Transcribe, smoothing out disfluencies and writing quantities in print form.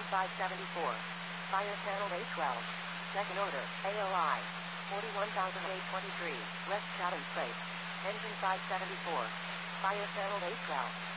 Engine 574. Fire channel A12. Second order, AOI. 41,823. Rest cabin space. Engine 574. Fire channel A12.